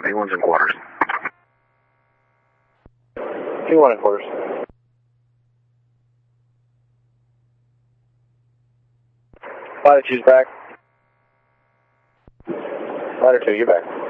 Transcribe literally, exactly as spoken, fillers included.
P one's in quarters. P one in quarters. Latitude's back. Latitude, you're back.